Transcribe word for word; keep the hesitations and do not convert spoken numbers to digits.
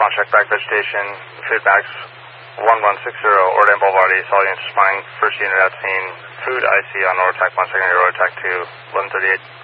response check, back vegetation, food bags, one one six zero, Ordan Boulevard East, all units responding, first unit at scene, food I C on Ortac one, second unit Ortac two, eleven thirty-eight.